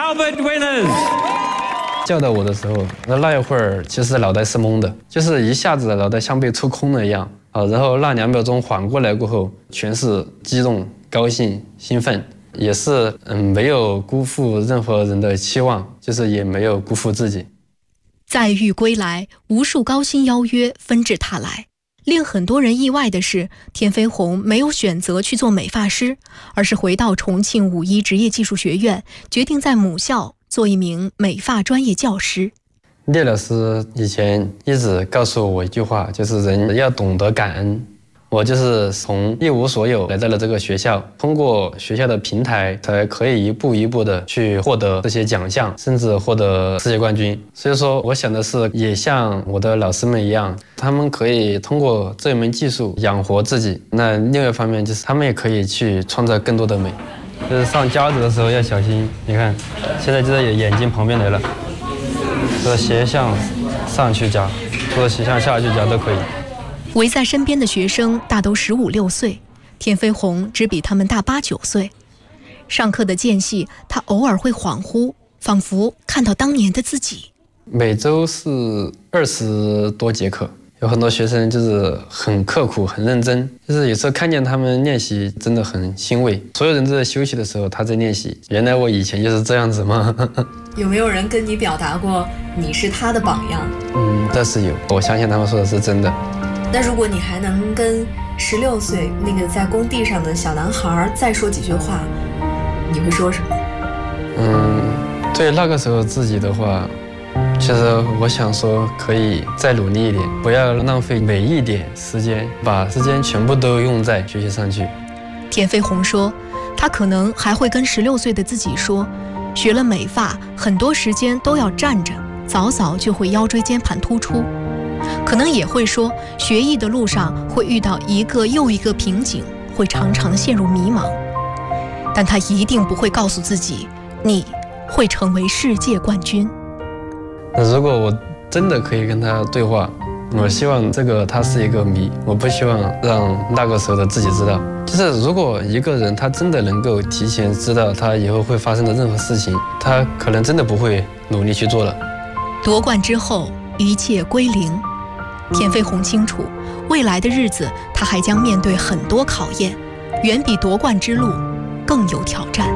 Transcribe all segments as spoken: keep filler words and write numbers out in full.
Albert winners。 叫到我的时候，那那一会儿其实脑袋是懵的，就是一下子脑袋像被抽空了一样啊。然后那两秒钟缓过来过后，全是激动、高兴、兴奋，也是嗯没有辜负任何人的期望，就是也没有辜负自己。 载誉归来，无数高薪邀约纷至沓来。令很多人意外的是，田飞鸿没有选择去做美发师，而是回到重庆五一职业技术学院，决定在母校做一名美发专业教师。 聂老师以前一直告诉我一句话，就是人要懂得感恩。我就是从一无所有来到了这个学校，通过学校的平台才可以一步一步的去获得这些奖项，甚至获得世界冠军。所以说我想的是也像我的老师们一样，他们可以通过这门技术养活自己，那另外一方面就是他们也可以去创造更多的美。就是上夹子的时候要小心，你看现在就在眼睛旁边来了，这个斜向上去夹，或者斜向下去夹都可以。 围在身边的学生大都十五六岁，田飞鸿只比他们大八九岁。上课的间隙，他偶尔会恍惚，仿佛看到当年的自己。 每周是二十多节课，有很多学生就是很刻苦、很认真，就是有时候看见他们练习，真的很欣慰。所有人都在休息的时候，他在练习。原来我以前就是这样子吗？ 有没有人跟你表达过你是他的榜样？ 嗯，这是有，我相信他们说的是真的。 那如果你还能跟十六岁那个在工地上的小男孩再说几句话，你会说什么？ 嗯，对那个时候自己的话，其实我想说可以再努力一点，不要浪费每一点时间，把时间全部都用在学习上去。 田飞鸿说，他可能还会跟十六岁的自己说，学了美发，很多时间都要站着，早早就会腰椎间盘突出。可能也会说，学艺的路上会遇到一个又一个瓶颈，会常常陷入迷茫。但他一定不会告诉自己，你会成为世界冠军。 如果我真的可以跟他对话，我希望这个他是一个谜，我不希望让那个时候的自己知道。就是如果一个人他真的能够提前知道他以后会发生的任何事情，他可能真的不会努力去做了。 夺冠之后，一切归零。田飞鸿清楚，未来的日子他还将面对很多考验，远比夺冠之路更有挑战。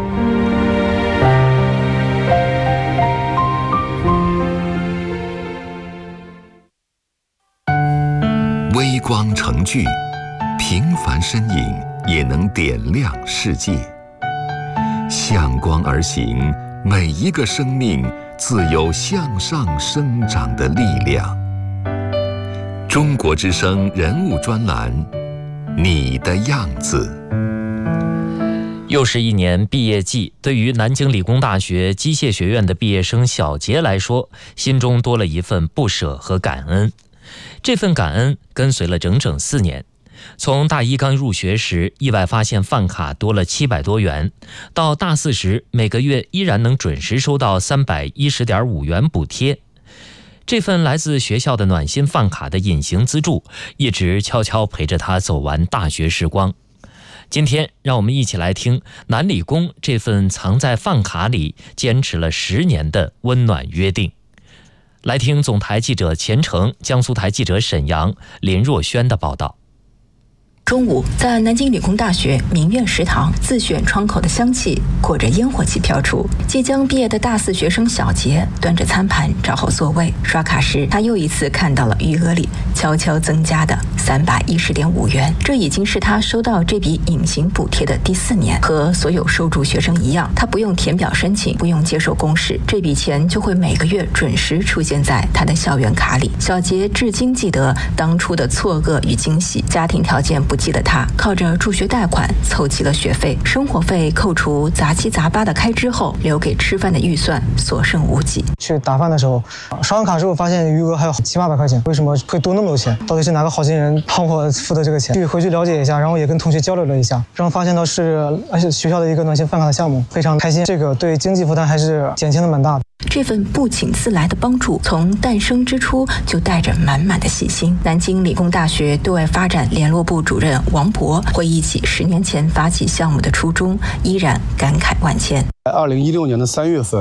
微光成炬，平凡身影也能点亮世界。向光而行，每一个生命自有向上生长的力量。中国之声人物专栏，你的样子。 又是一年毕业季，对于南京理工大学机械学院的毕业生小杰来说，心中多了一份不舍和感恩。这份感恩跟随了整整四年，从大一刚入学时意外发现饭卡多了七百多元，到大四时每个月依然能准时收到三百一十点五元补贴。这份来自学校的暖心饭卡的隐形资助，一直悄悄陪着他走完大学时光。今天让我们一起来听南理工这份藏在饭卡里坚持了十年的温暖约定。来听总台记者钱程、江苏台记者沈阳、林若轩的报道。 中午，在南京理工大学民院食堂，自选窗口的香气裹着烟火气飘出。即将毕业的大四学生小杰端着餐盘找好座位，刷卡时他又一次看到了余额里悄悄增加的三百一十点五元。这已经是他收到这笔隐形补贴的第四年。和所有受助学生一样，他不用填表申请，不用接受公示，这笔钱就会每个月准时出现在他的校园卡里。小杰至今记得当初的错愕与惊喜，家庭条件不济的他靠着助学贷款凑齐了学费，生活费扣除杂七杂八的开支后，留给吃饭的预算所剩无几。 去打饭的时候，刷完卡之后发现余额还有七八百块钱，为什么会多那么多钱？到底是哪个好心人帮我付的这个钱？去回去了解一下，然后也跟同学交流了一下，然后发现到是而且学校的一个暖心饭卡的项目，非常开心。这个对经济负担还是减轻的蛮大的。 这份不请自来的帮助，从诞生之初就带着满满的细心。南京理工大学对外发展联络部主任王博回忆起十年前发起项目的初衷，依然感慨万千。 二零一六年的三月份，